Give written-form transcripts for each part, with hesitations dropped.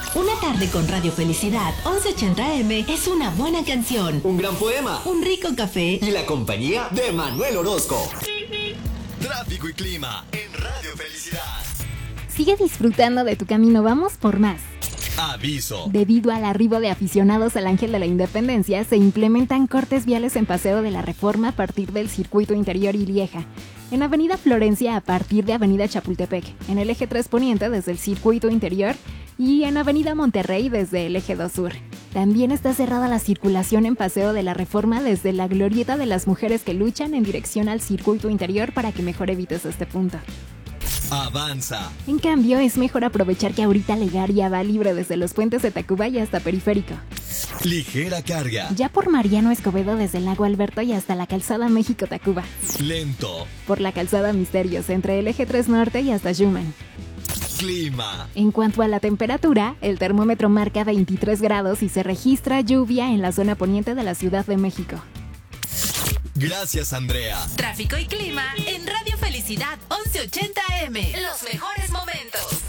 Una tarde con Radio Felicidad 1180M es una buena canción, un gran poema, un rico café y la compañía de Manuel Orozco. Tráfico y clima en Radio Felicidad. Sigue disfrutando de tu camino, vamos por más. Aviso. Debido al arribo de aficionados al Ángel de la Independencia, se implementan cortes viales en Paseo de la Reforma a partir del Circuito Interior y Lieja, en Avenida Florencia a partir de Avenida Chapultepec, en el Eje 3 Poniente desde el Circuito Interior y en Avenida Monterrey desde el Eje 2 Sur. También está cerrada la circulación en Paseo de la Reforma desde la Glorieta de las Mujeres que Luchan en dirección al Circuito Interior para que mejor evites este punto. Avanza. En cambio, es mejor aprovechar que ahorita Legaria va libre desde los puentes de Tacuba y hasta Periférico. Ligera carga. Ya por Mariano Escobedo desde el Lago Alberto y hasta la calzada México-Tacuba. Lento. Por la calzada Misterios entre el Eje 3 Norte y hasta Schumann. Clima. En cuanto a la temperatura, el termómetro marca 23 grados y se registra lluvia en la zona poniente de la Ciudad de México. Gracias, Andrea. Tráfico y clima en Radio Felicidad 1180M. Los mejores momentos.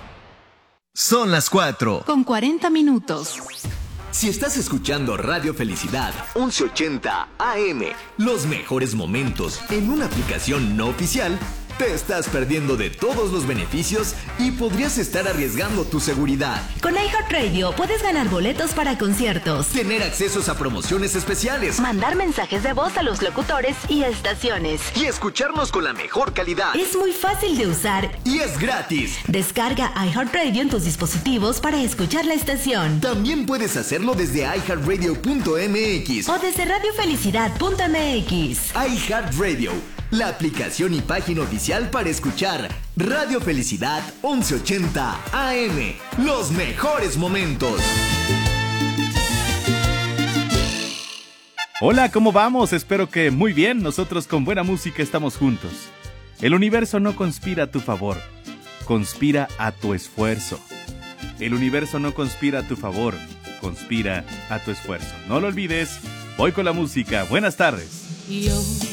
Son las 4. Con 40 minutos. Si estás escuchando Radio Felicidad 1180 AM, los mejores momentos en una aplicación no oficial, te estás perdiendo de todos los beneficios y podrías estar arriesgando tu seguridad. Con iHeartRadio puedes ganar boletos para conciertos, Tener accesos a promociones especiales mandar mensajes de voz a los locutores y estaciones. y escucharnos con la mejor calidad. Es muy fácil de usar. Y es gratis. Descarga iHeartRadio en tus dispositivos para escuchar la estación. También puedes hacerlo desde iHeartRadio.mx. O desde radiofelicidad.mx. iHeartRadio, la aplicación y página oficial para escuchar Radio Felicidad 1180 AM. Los mejores momentos. Hola, ¿cómo vamos? Espero que muy bien. Nosotros con buena música estamos juntos. El universo no conspira a tu favor, conspira a tu esfuerzo. El universo no conspira a tu favor, conspira a tu esfuerzo. No lo olvides. Voy con la música. Buenas tardes.